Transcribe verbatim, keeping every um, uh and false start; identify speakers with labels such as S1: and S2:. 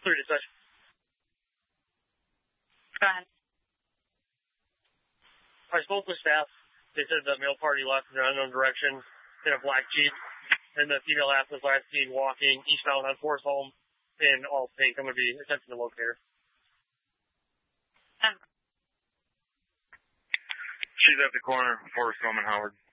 S1: Three to such.
S2: Go ahead.
S1: I spoke with staff. They said the male party left in an unknown direction in a black Jeep, and the female athlete was last seen walking eastbound on Forest Home in all pink. I'm going to be attempting to locate her.
S2: Um,
S3: She's at the corner of Forest Home and Howard.